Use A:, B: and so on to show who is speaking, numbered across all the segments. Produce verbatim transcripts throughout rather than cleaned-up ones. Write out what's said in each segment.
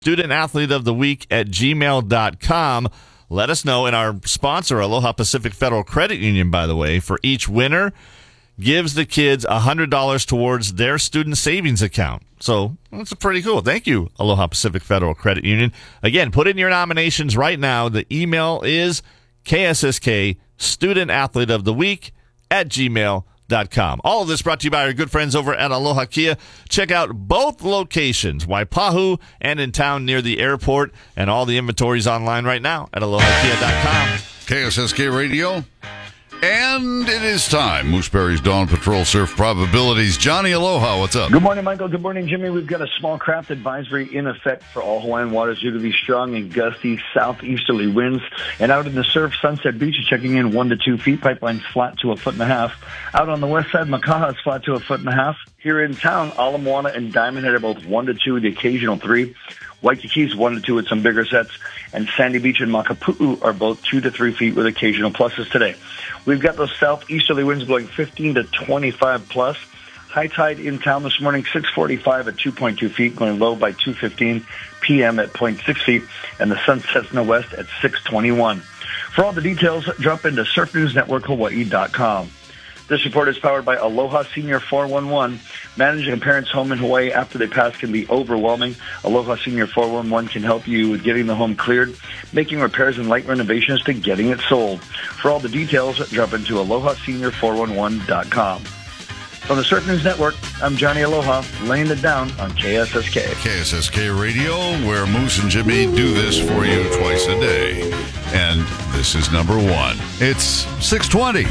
A: student athlete of the week at gmail dot com. Let us know. And our sponsor, Aloha Pacific Federal Credit Union, by the way, for each winner, gives the kids one hundred dollars towards their student savings account. So that's pretty cool. Thank you, Aloha Pacific Federal Credit Union. Again, put in your nominations right now. The email is K S S K student athlete of the week at gmail dot com. All of this brought to you by our good friends over at Aloha Kia. Check out both locations, Waipahu and in town near the airport, and all the inventories online right now at aloha kia dot com.
B: K S S K Radio. And it is time. Mooseberry's Dawn Patrol Surf Probabilities. Johnny Aloha, what's up?
C: Good morning, Michael. Good morning, Jimmy. We've got a small craft advisory in effect for all Hawaiian waters due to these strong and gusty southeasterly winds. And out in the surf, Sunset Beach is checking in one to two feet. Pipeline's flat to a foot and a half. Out on the west side, Makaha is flat to a foot and a half. Here in town, Ala Moana and Diamond Head are both one to two, the occasional three. Waikiki's one to two with some bigger sets, and Sandy Beach and Makapu'u are both two to three feet with occasional pluses today. We've got those southeasterly winds blowing fifteen to twenty-five plus. High tide in town this morning, six forty-five at two point two feet, going low by two fifteen p.m. at zero point six feet, and the sun sets in the west at six twenty-one. For all the details, jump into surf news network hawaii dot com. This report is powered by Aloha Senior four one one. Managing a parent's home in Hawaii after they pass can be overwhelming. Aloha Senior four one one can help you with getting the home cleared, making repairs and light renovations to getting it sold. For all the details, jump into aloha senior four one one dot com. From the Surf News Network, I'm Johnny Aloha, laying it down on K S S K.
B: K S S K Radio, where Moose and Jimmy do this for you twice a day. And this is number one. It's six twenty.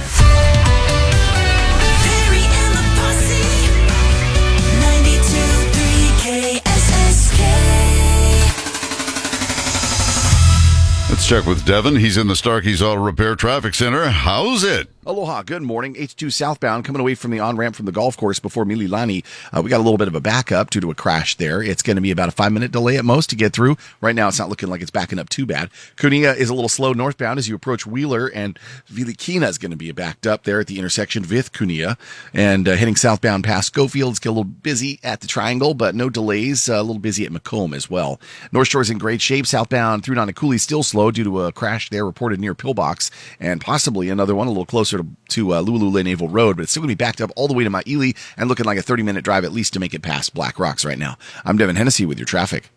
B: Let's check with Devin. He's in the Starkey's Auto Repair Traffic Center. How's it?
D: Aloha, good morning. eighty-two southbound coming away from the on-ramp from the golf course before Mililani. Uh, we got a little bit of a backup due to a crash there. It's going to be about a five-minute delay at most to get through. Right now, it's not looking like it's backing up too bad. Kunia is a little slow northbound as you approach Wheeler, and Vilikina is going to be backed up there at the intersection with Kunia. And uh, heading southbound past Schofield, it's get a little busy at the Triangle, but no delays. Uh, a little busy at Macomb as well. North Shore is in great shape. Southbound through Nanakuli still slow due to a crash there reported near Pillbox, and possibly another one a little closer to, to uh, Lulule Naval Road, but it's still going to be backed up all the way to Maili and looking like a thirty-minute drive at least to make it past Black Rocks right now. I'm Devin Hennessy with your traffic.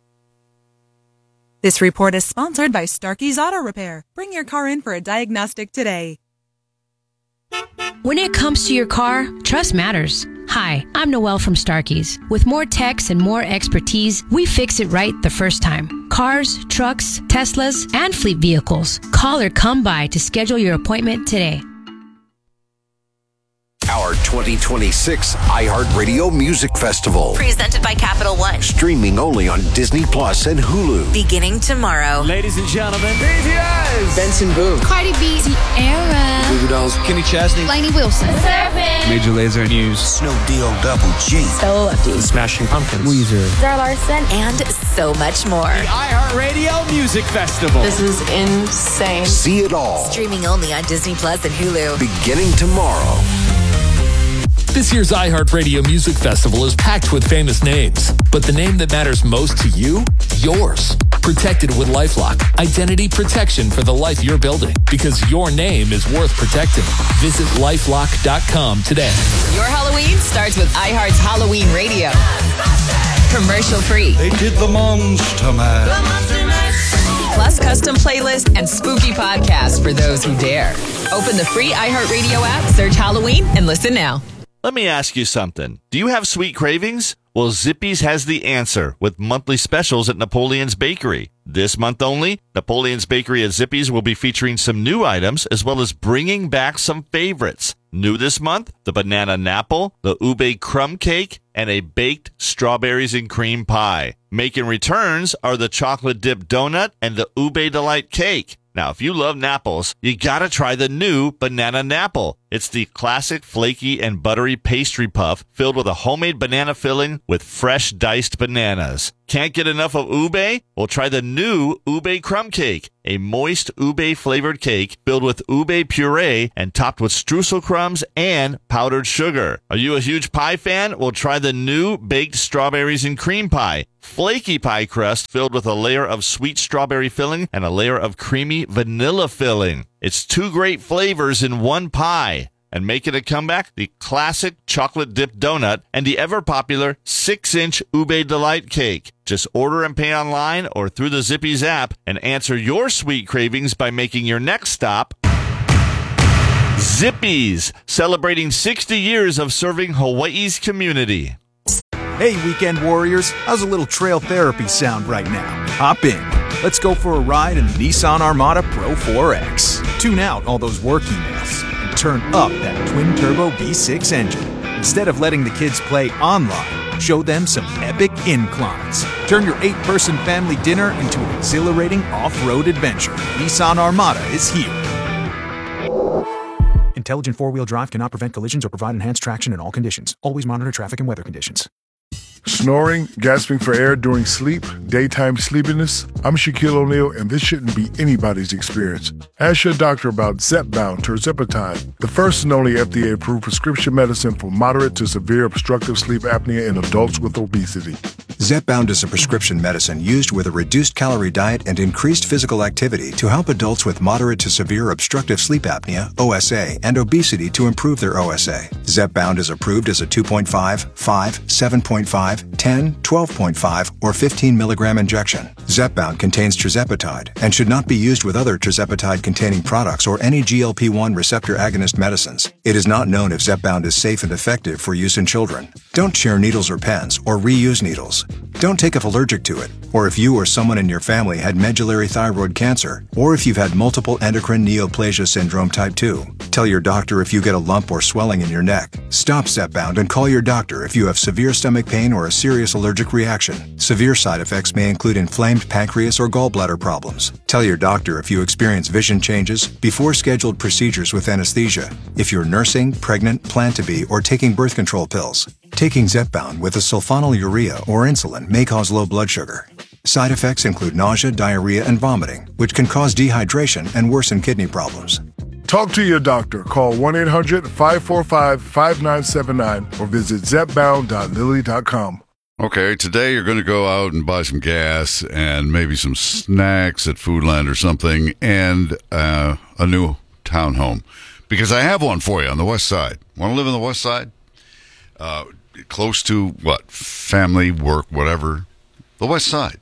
E: This report is sponsored by Starkey's Auto Repair. Bring your car in for a diagnostic today.
F: When it comes to your car, trust matters. Hi, I'm Noelle from Starkey's. With more techs and more expertise, we fix it right the first time. Cars, trucks, Teslas, and fleet vehicles. Call or come by to schedule your appointment today.
G: Our twenty twenty-six iHeartRadio Music Festival.
H: Presented by Capital One.
G: Streaming only on Disney Plus and Hulu.
H: Beginning tomorrow.
I: Ladies and gentlemen,
J: B T S,
I: Benson Boone,
K: Cardi B, Tierra,
I: Goo Goo Dolls, Kenny Chesney,
K: Lainey Wilson,
I: Surfing, Major Lazer, News,
G: Snoop Deal Double G,
H: Stella Lefty,
I: Smashing Pumpkins, Weezer,
H: Zara Larson, and so much more.
I: The iHeartRadio Music Festival.
L: This is insane.
G: See it all.
H: Streaming only on Disney Plus and Hulu.
G: Beginning tomorrow.
M: This year's iHeartRadio Music Festival is packed with famous names, but the name that matters most to you? Yours. Protected with LifeLock. Identity protection for the life you're building, because your name is worth protecting. Visit lifelock dot com today.
N: Your Halloween starts with iHeart's Halloween Radio. Commercial free.
O: They did the Monster Mash.
N: Plus custom playlist and spooky podcasts for those who dare. Open the free iHeartRadio app, search Halloween, and listen now.
A: Let me ask you something. Do you have sweet cravings? Well, Zippy's has the answer with monthly specials at Napoleon's Bakery. This month only, Napoleon's Bakery at Zippy's will be featuring some new items as well as bringing back some favorites. New this month, the banana napple, the ube crumb cake, and a baked strawberries and cream pie. Making returns are the chocolate dip donut and the ube delight cake. Now, if you love Napples, you gotta try the new Banana Napple. It's the classic flaky and buttery pastry puff filled with a homemade banana filling with fresh diced bananas. Can't get enough of ube? Well, try the new ube crumb cake, a moist ube-flavored cake filled with ube puree and topped with streusel crumbs and powdered sugar. Are you a huge pie fan? Well, try the new baked strawberries and cream pie, flaky pie crust filled with a layer of sweet strawberry filling and a layer of creamy vanilla filling. It's two great flavors in one pie. And making a comeback, the classic chocolate-dipped donut and the ever-popular six-inch Ube Delight cake. Just order and pay online or through the Zippy's app and answer your sweet cravings by making your next stop Zippy's, celebrating sixty years of serving Hawaii's community.
J: Hey, weekend warriors, how's a little trail therapy sound right now? Hop in. Let's go for a ride in the Nissan Armada Pro four X. Tune out all those work emails and turn up that twin-turbo V six engine. Instead of letting the kids play online, show them some epic inclines. Turn your eight-person family dinner into an exhilarating off-road adventure. Nissan Armada is here. Intelligent four-wheel drive cannot prevent collisions or provide enhanced traction in all conditions. Always monitor traffic and weather conditions.
L: Snoring, gasping for air during sleep, daytime sleepiness? I'm Shaquille O'Neal, and this shouldn't be anybody's experience. Ask your doctor about Zepbound tirzepatide, the first and only F D A-approved prescription medicine for moderate to severe obstructive sleep apnea in adults with obesity.
P: Zepbound is a prescription medicine used with a reduced calorie diet and increased physical activity to help adults with moderate to severe obstructive sleep apnea, O S A, and obesity to improve their O S A. Zepbound is approved as a two point five, five, seven point five, ten, twelve point five, or fifteen milligram injection. Zepbound contains tirzepatide and should not be used with other tirzepatide-containing products or any G L P one receptor agonist medicines. It is not known if Zepbound is safe and effective for use in children. Don't share needles or pens or reuse needles. Don't take if allergic to it, or if you or someone in your family had medullary thyroid cancer, or if you've had multiple endocrine neoplasia syndrome type two. Tell your doctor if you get a lump or swelling in your neck. Stop Zepbound and call your doctor if you have severe stomach pain or a serious allergic reaction. Severe side effects may include inflamed pancreas or gallbladder problems. Tell your doctor if you experience vision changes before scheduled procedures with anesthesia, if you're nursing, pregnant, plan to be, or taking birth control pills. Taking Zepbound with a sulfonylurea or insulin may cause low blood sugar. Side effects include nausea, diarrhea, and vomiting, which can cause dehydration and worsen kidney problems.
L: Talk to your doctor. Call one eight hundred, five four five, five nine seven nine or visit zepbound dot lilly dot com.
B: Okay, today you're going to go out and buy some gas and maybe some snacks at Foodland or something and uh, a new townhome. Because I have one for you on the west side. Want to live on the west side? Uh, close to, what, family, work, whatever. The west side.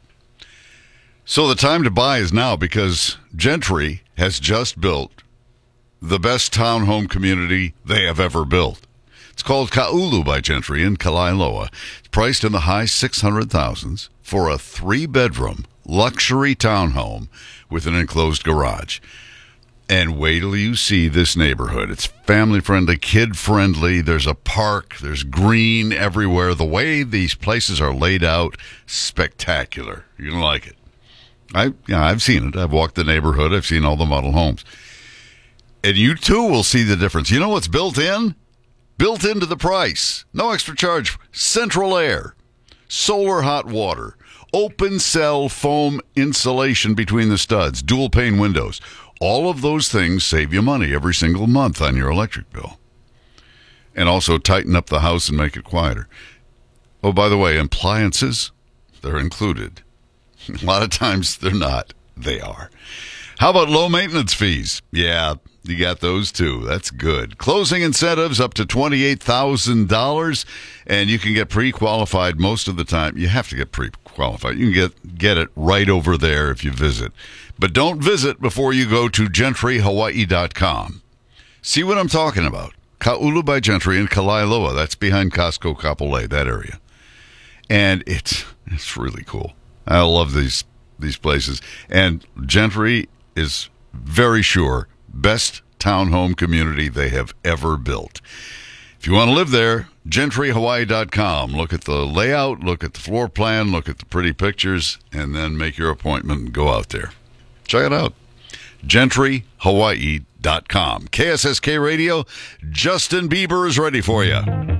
B: So the time to buy is now because Gentry has just built the best townhome community they have ever built. It's called Ka'ulu by Gentry in Kalailoa. It's priced in the high six hundred thousands for a three-bedroom luxury townhome with an enclosed garage. And wait till you see this neighborhood. It's family-friendly, kid-friendly. There's a park. There's green everywhere. The way these places are laid out, spectacular. You're going to like it. I, yeah, I've seen it. I've walked the neighborhood. I've seen all the model homes. And you, too, will see the difference. You know what's built in? Built into the price. No extra charge. Central air. Solar hot water. Open cell foam insulation between the studs. Dual pane windows. All of those things save you money every single month on your electric bill. And also tighten up the house and make it quieter. Oh, by the way, appliances, they're included. A lot of times they're not. They are. How about low maintenance fees? Yeah, you got those too. That's good. Closing incentives up to twenty-eight thousand dollars, and you can get pre-qualified most of the time. You have to get pre-qualified. You can get, get it right over there if you visit. But don't visit before you go to gentry hawaii dot com. See what I'm talking about. Ka'ulu by Gentry in Kalailoa. That's behind Costco Kapolei, that area. And it's it's really cool. I love these these places. And Gentry is very sure best townhome community they have ever built. If you want to live there, gentry hawaii dot com. Look at the layout, look at the floor plan, look at the pretty pictures, and then make your appointment and go out there. Check it out. gentry hawaii dot com. K S S K Radio, Justin Bieber is ready for you.